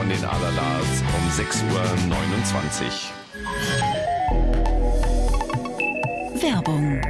von den Alalas um 6:29 Uhr. Werbung.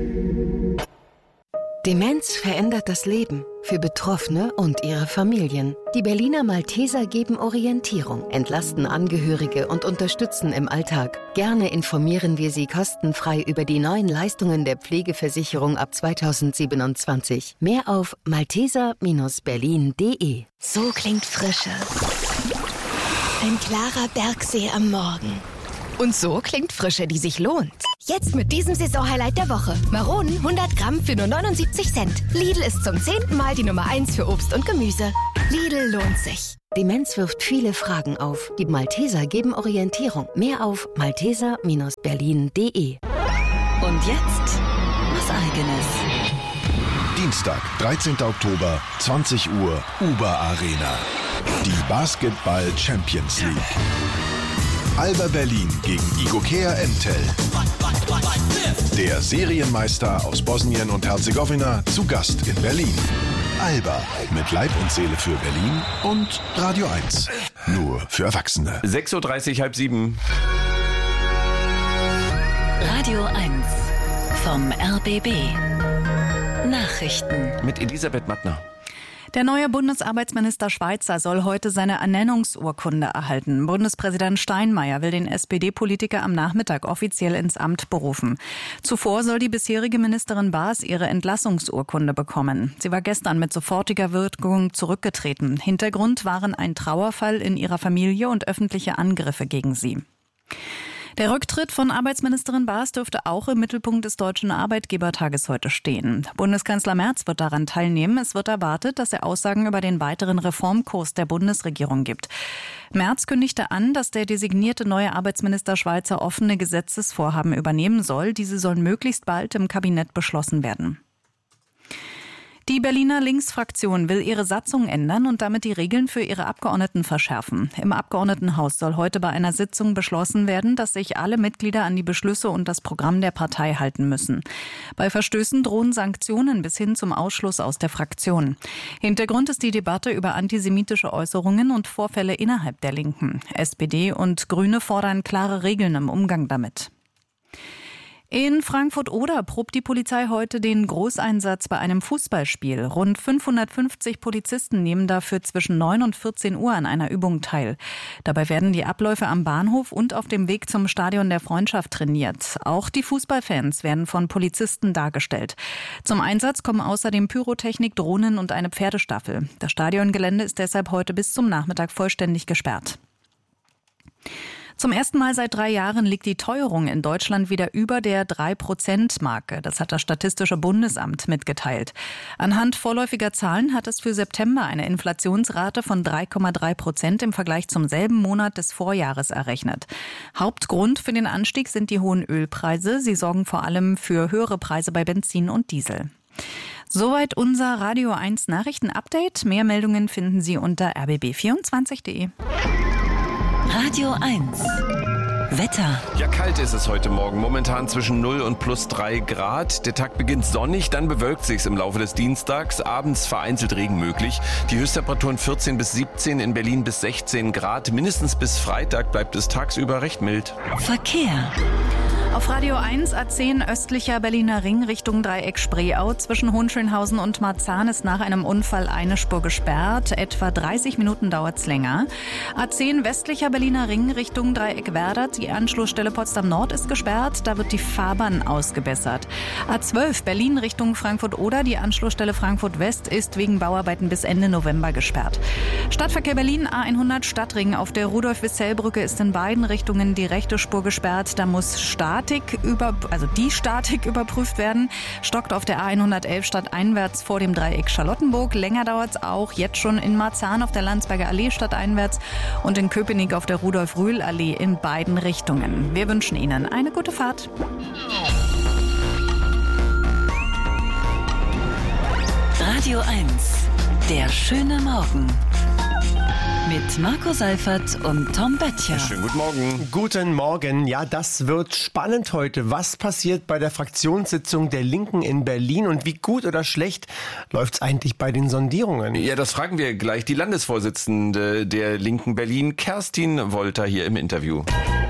Demenz verändert das Leben für Betroffene und ihre Familien. Die Berliner Malteser geben Orientierung, entlasten Angehörige und unterstützen im Alltag. Gerne informieren wir Sie kostenfrei über die neuen Leistungen der Pflegeversicherung ab 2027. Mehr auf malteser-berlin.de. So klingt Frische. Ein klarer Bergsee am Morgen. Und so klingt Frische, die sich lohnt. Jetzt mit diesem Saisonhighlight der Woche. Maronen 100 Gramm für nur 79 Cent. Lidl ist zum 10. Mal die Nummer 1 für Obst und Gemüse. Lidl lohnt sich. Demenz wirft viele Fragen auf. Die Malteser geben Orientierung. Mehr auf malteser-berlin.de. Und jetzt was Eigenes. Dienstag, 13. Oktober, 20 Uhr, Uber Arena. Die Basketball Champions League. Alba Berlin gegen IGOKEA Entel. Der Serienmeister aus Bosnien und Herzegowina zu Gast in Berlin. Alba mit Leib und Seele für Berlin und Radio 1. Nur für Erwachsene. 6:30 Uhr, 6:30. Radio 1 vom RBB. Nachrichten Mit Elisabeth Mattner. Der neue Bundesarbeitsminister Schweizer soll heute seine Ernennungsurkunde erhalten. Bundespräsident Steinmeier will den SPD-Politiker am Nachmittag offiziell ins Amt berufen. Zuvor soll die bisherige Ministerin Baas ihre Entlassungsurkunde bekommen. Sie war gestern mit sofortiger Wirkung zurückgetreten. Hintergrund waren ein Trauerfall in ihrer Familie und öffentliche Angriffe gegen sie. Der Rücktritt von Arbeitsministerin Baas dürfte auch im Mittelpunkt des Deutschen Arbeitgebertages heute stehen. Bundeskanzler Merz wird daran teilnehmen. Es wird erwartet, dass er Aussagen über den weiteren Reformkurs der Bundesregierung gibt. Merz kündigte an, dass der designierte neue Arbeitsminister Schweizer offene Gesetzesvorhaben übernehmen soll. Diese sollen möglichst bald im Kabinett beschlossen werden. Die Berliner Linksfraktion will ihre Satzung ändern und damit die Regeln für ihre Abgeordneten verschärfen. Im Abgeordnetenhaus soll heute bei einer Sitzung beschlossen werden, dass sich alle Mitglieder an die Beschlüsse und das Programm der Partei halten müssen. Bei Verstößen drohen Sanktionen bis hin zum Ausschluss aus der Fraktion. Hintergrund ist die Debatte über antisemitische Äußerungen und Vorfälle innerhalb der Linken. SPD und Grüne fordern klare Regeln im Umgang damit. In Frankfurt-Oder probt die Polizei heute den Großeinsatz bei einem Fußballspiel. Rund 550 Polizisten nehmen dafür zwischen 9 und 14 Uhr an einer Übung teil. Dabei werden die Abläufe am Bahnhof und auf dem Weg zum Stadion der Freundschaft trainiert. Auch die Fußballfans werden von Polizisten dargestellt. Zum Einsatz kommen außerdem Pyrotechnik, Drohnen und eine Pferdestaffel. Das Stadiongelände ist deshalb heute bis zum Nachmittag vollständig gesperrt. Zum ersten Mal seit 3 Jahren liegt die Teuerung in Deutschland wieder über der 3%-Marke. Das hat das Statistische Bundesamt mitgeteilt. Anhand vorläufiger Zahlen hat es für September eine Inflationsrate von 3,3% im Vergleich zum selben Monat des Vorjahres errechnet. Hauptgrund für den Anstieg sind die hohen Ölpreise. Sie sorgen vor allem für höhere Preise bei Benzin und Diesel. Soweit unser Radio 1 Nachrichten-Update. Mehr Meldungen finden Sie unter rbb24.de. Radio 1 Wetter. Ja, kalt ist es heute Morgen. Momentan zwischen 0 und +3 Grad. Der Tag beginnt sonnig, dann bewölkt sich's im Laufe des Dienstags. Abends vereinzelt Regen möglich. Die Höchsttemperaturen 14 bis 17, in Berlin bis 16 Grad. Mindestens bis Freitag bleibt es tagsüber recht mild. Verkehr. Auf Radio 1 A10 östlicher Berliner Ring Richtung Dreieck Spreeau. Zwischen Hohenschönhausen und Marzahn ist nach einem Unfall eine Spur gesperrt. Etwa 30 Minuten dauert's länger. A10 westlicher Berliner Ring Richtung Dreieck Werder. Die Anschlussstelle Potsdam Nord ist gesperrt. Da wird die Fahrbahn ausgebessert. A12 Berlin Richtung Frankfurt-Oder. Die Anschlussstelle Frankfurt West ist wegen Bauarbeiten bis Ende November gesperrt. Stadtverkehr Berlin A100 Stadtring. Auf der Rudolf-Wissell-Brücke ist in beiden Richtungen die rechte Spur gesperrt. Da muss die Statik überprüft werden. Stockt auf der A111 stadteinwärts vor dem Dreieck Charlottenburg. Länger dauert es auch jetzt schon in Marzahn auf der Landsberger Allee stadteinwärts und in Köpenick auf der Rudolf-Rühl-Allee in beiden Richtungen. Wir wünschen Ihnen eine gute Fahrt. Radio 1, der schöne Morgen. Mit mit Marco Seifert und Tom Böttcher. Schönen guten Morgen. Guten Morgen. Ja, das wird spannend heute. Was passiert bei der Fraktionssitzung der Linken in Berlin und wie gut oder schlecht läuft's eigentlich bei den Sondierungen? Ja, das fragen wir gleich die Landesvorsitzende der Linken Berlin, Kerstin Wolter, hier im Interview.